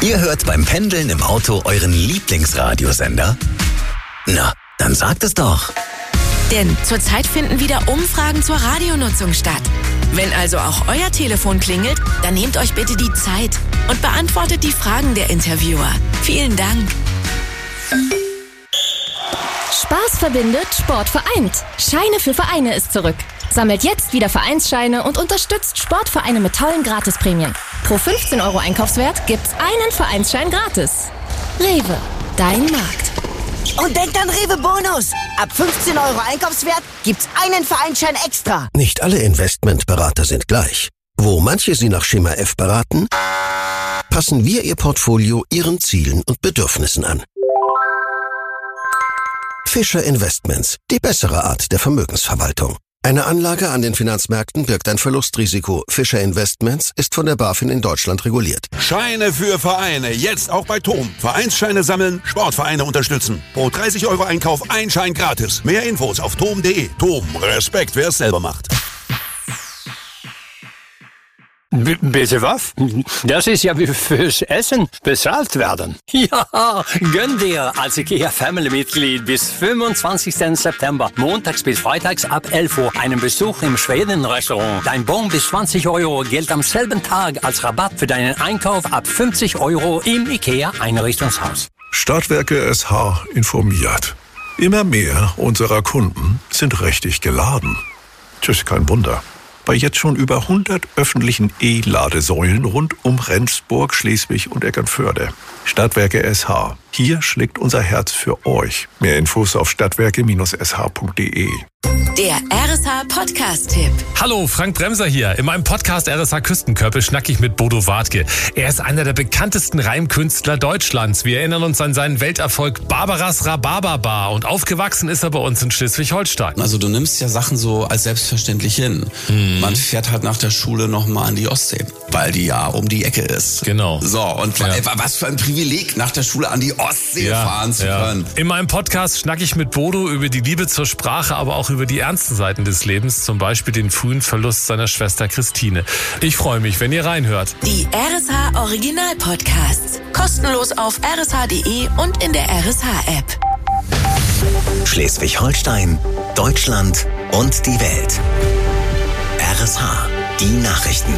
Ihr hört beim Pendeln im Auto euren Lieblingsradiosender? Na, dann sagt es doch. Denn zurzeit finden wieder Umfragen zur Radionutzung statt. Wenn also auch euer Telefon klingelt, dann nehmt euch bitte die Zeit und beantwortet die Fragen der Interviewer. Vielen Dank. Spaß verbindet, Sport vereint. Scheine für Vereine ist zurück. Sammelt jetzt wieder Vereinsscheine und unterstützt Sportvereine mit tollen Gratisprämien. Pro 15 € Einkaufswert gibt's einen Vereinsschein gratis. Rewe, dein Markt. Und denkt an Rewe Bonus. Ab 15 € Einkaufswert gibt's einen Vereinsschein extra. Nicht alle Investmentberater sind gleich. Wo manche Sie nach Schema F beraten, passen wir Ihr Portfolio Ihren Zielen und Bedürfnissen an. Fischer Investments, die bessere Art der Vermögensverwaltung. Eine Anlage an den Finanzmärkten birgt ein Verlustrisiko. Fischer Investments ist von der BaFin in Deutschland reguliert. Scheine für Vereine, jetzt auch bei TOM. Vereinsscheine sammeln, Sportvereine unterstützen. Pro 30 € Einkauf ein Schein gratis. Mehr Infos auf tom.de. TOM, Respekt, wer es selber macht. Bitte was? Das ist ja wie fürs Essen bezahlt werden. Ja, gönn dir als IKEA-Family-Mitglied bis 25. September, montags bis freitags ab 11 Uhr, einen Besuch im Schweden-Restaurant. Dein Bon bis 20 € gilt am selben Tag als Rabatt für deinen Einkauf ab 50 € im IKEA-Einrichtungshaus. Stadtwerke SH informiert. Immer mehr unserer Kunden sind richtig geladen. Tschüss, kein Wunder. Bei jetzt schon über 100 öffentlichen E-Ladesäulen rund um Rendsburg, Schleswig und Eckernförde. Stadtwerke SH. Hier schlägt unser Herz für euch. Mehr Infos auf stadtwerke-sh.de. Der RSH-Podcast-Tipp. Hallo, Frank Bremser hier. In meinem Podcast RSH Küstenkörper schnack ich mit Bodo Wartke. Er ist einer der bekanntesten Reimkünstler Deutschlands. Wir erinnern uns an seinen Welterfolg Barbaras Rhabarberbar und aufgewachsen ist er bei uns in Schleswig-Holstein. Also du nimmst ja Sachen so als selbstverständlich hin. Man fährt halt nach der Schule nochmal an die Ostsee, weil die ja um die Ecke ist. Genau. So, und was für ein Privileg, nach der Schule an die Ostsee fahren zu können. In meinem Podcast schnack ich mit Bodo über die Liebe zur Sprache, aber auch über die ernsten Seiten des Lebens, zum Beispiel den frühen Verlust seiner Schwester Christine. Ich freue mich, wenn ihr reinhört. Die RSH Original Podcasts. Kostenlos auf rsh.de und in der RSH-App. Schleswig-Holstein, Deutschland und die Welt. RSH, die Nachrichten.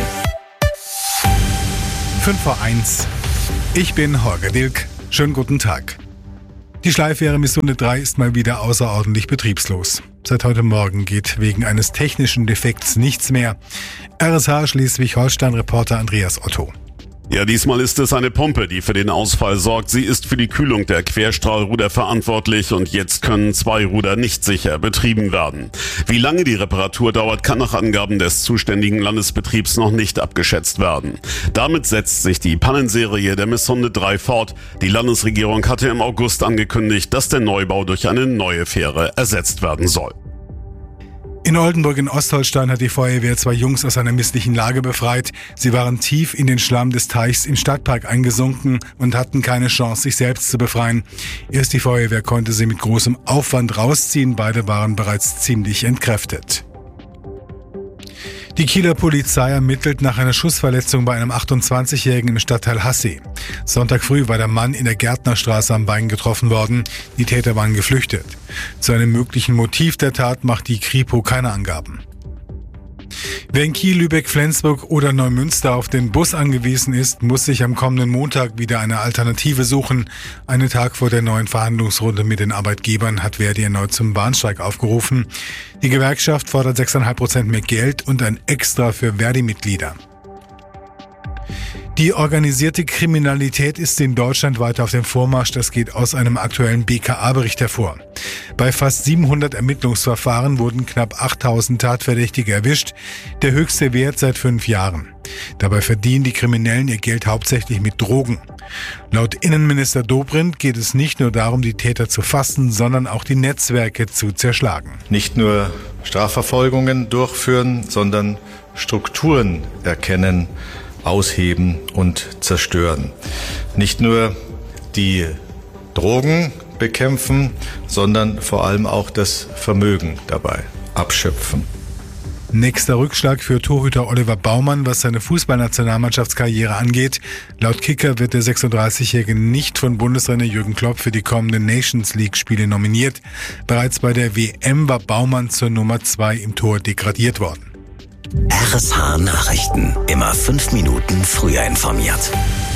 5:01. Ich bin Holger Dilk. Schönen guten Tag. Die Schleifwehre Missunde 3 ist mal wieder außerordentlich betriebslos. Seit heute Morgen geht wegen eines technischen Defekts nichts mehr. RSH Schleswig-Holstein-Reporter Andreas Otto. Ja, diesmal ist es eine Pumpe, die für den Ausfall sorgt. Sie ist für die Kühlung der Querstrahlruder verantwortlich und jetzt können 2 Ruder nicht sicher betrieben werden. Wie lange die Reparatur dauert, kann nach Angaben des zuständigen Landesbetriebs noch nicht abgeschätzt werden. Damit setzt sich die Pannenserie der Missunde 3 fort. Die Landesregierung hatte im August angekündigt, dass der Neubau durch eine neue Fähre ersetzt werden soll. In Oldenburg in Ostholstein hat die Feuerwehr 2 Jungs aus einer misslichen Lage befreit. Sie waren tief in den Schlamm des Teichs im Stadtpark eingesunken und hatten keine Chance, sich selbst zu befreien. Erst die Feuerwehr konnte sie mit großem Aufwand rausziehen. Beide waren bereits ziemlich entkräftet. Die Kieler Polizei ermittelt nach einer Schussverletzung bei einem 28-Jährigen im Stadtteil Hassee. Sonntag früh war der Mann in der Gärtnerstraße am Bein getroffen worden. Die Täter waren geflüchtet. Zu einem möglichen Motiv der Tat macht die Kripo keine Angaben. Wer in Kiel, Lübeck, Flensburg oder Neumünster auf den Bus angewiesen ist, muss sich am kommenden Montag wieder eine Alternative suchen. Einen Tag vor der neuen Verhandlungsrunde mit den Arbeitgebern hat Verdi erneut zum Bahnstreik aufgerufen. Die Gewerkschaft fordert 6,5% mehr Geld und ein Extra für Verdi-Mitglieder. Die organisierte Kriminalität ist in Deutschland weiter auf dem Vormarsch. Das geht aus einem aktuellen BKA-Bericht hervor. Bei fast 700 Ermittlungsverfahren wurden knapp 8.000 Tatverdächtige erwischt, der höchste Wert seit 5 Jahren. Dabei verdienen die Kriminellen ihr Geld hauptsächlich mit Drogen. Laut Innenminister Dobrindt geht es nicht nur darum, die Täter zu fassen, sondern auch die Netzwerke zu zerschlagen. Nicht nur Strafverfolgungen durchführen, sondern Strukturen erkennen, ausheben und zerstören. Nicht nur die Drogen bekämpfen, sondern vor allem auch das Vermögen dabei abschöpfen. Nächster Rückschlag für Torhüter Oliver Baumann, was seine Fußballnationalmannschaftskarriere angeht. Laut Kicker wird der 36-Jährige nicht von Bundestrainer Jürgen Klopp für die kommenden Nations League-Spiele nominiert. Bereits bei der WM war Baumann zur Nummer 2 im Tor degradiert worden. RSH Nachrichten. Immer 5 Minuten früher informiert.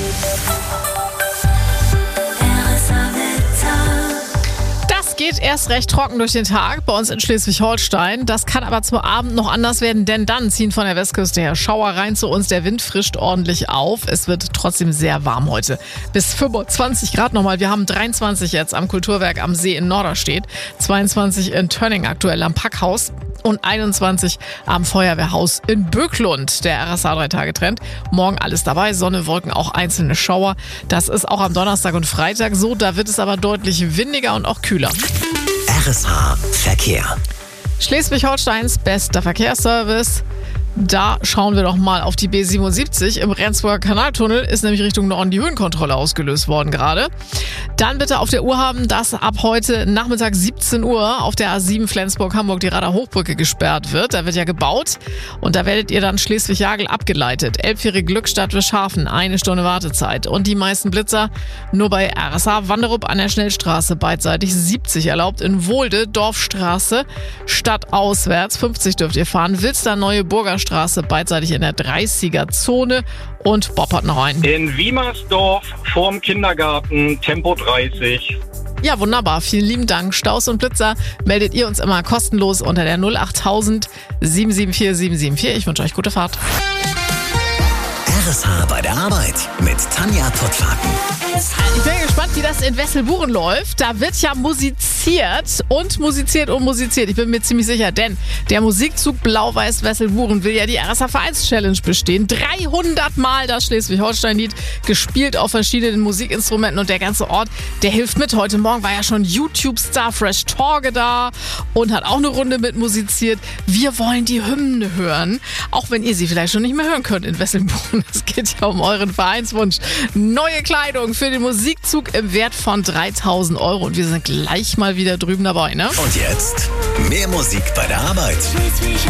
Geht erst recht trocken durch den Tag bei uns in Schleswig-Holstein. Das kann aber zum Abend noch anders werden, denn dann ziehen von der Westküste her Schauer rein zu uns. Der Wind frischt ordentlich auf. Es wird trotzdem sehr warm heute. Bis 25 Grad nochmal. Wir haben 23 jetzt am Kulturwerk am See in Norderstedt, 22 in Tönning aktuell am Packhaus und 21 am Feuerwehrhaus in Böcklund. Der RSH 3-Tage-Trend. Morgen alles dabei, Sonne, Wolken, auch einzelne Schauer. Das ist auch am Donnerstag und Freitag so. Da wird es aber deutlich windiger und auch kühler. RSH Verkehr. Schleswig-Holsteins bester Verkehrsservice. Da schauen wir doch mal auf die B77. Im Rendsburger Kanaltunnel ist nämlich Richtung Norden die Höhenkontrolle ausgelöst worden gerade. Dann bitte auf der Uhr haben, dass ab heute Nachmittag 17 Uhr auf der A7 Flensburg-Hamburg die Radar-Hochbrücke gesperrt wird. Da wird ja gebaut und da werdet ihr dann Schleswig-Jagel abgeleitet. Elbphäre Glückstadt Wischhafen, 1 Stunde Wartezeit. Und die meisten Blitzer nur bei RSH Wanderup an der Schnellstraße, beidseitig 70 erlaubt. In Wohlde, Dorfstraße, stadtauswärts, 50 dürft ihr fahren. Wilster, Neue Burgerstraße, beidseitig in der 30er-Zone und Bob hat noch einen. In Wiemersdorf vorm Kindergarten, Tempo 30. Ja, wunderbar. Vielen lieben Dank. Staus und Blitzer meldet ihr uns immer kostenlos unter der 08000 774 774. Ich wünsche euch gute Fahrt. RSH bei der Arbeit mit Tanja Pottwagen. Ich bin gespannt, wie das in Wesselburen läuft. Da wird ja musiziert und musiziert und musiziert. Ich bin mir ziemlich sicher, denn der Musikzug Blau-Weiß Wesselburen will ja die RSH Vereins-Challenge bestehen. 300 Mal das Schleswig-Holstein-Lied gespielt auf verschiedenen Musikinstrumenten und der ganze Ort, der hilft mit. Heute Morgen war ja schon YouTube-Star Fresh Torge da und hat auch eine Runde mit musiziert. Wir wollen die Hymne hören, auch wenn ihr sie vielleicht schon nicht mehr hören könnt in Wesselburen. Es geht ja um euren Vereinswunsch. Neue Kleidung für den Musikzug im Wert von 3.000 € und wir sind gleich mal wieder drüben dabei, ne? Und jetzt mehr Musik bei der Arbeit.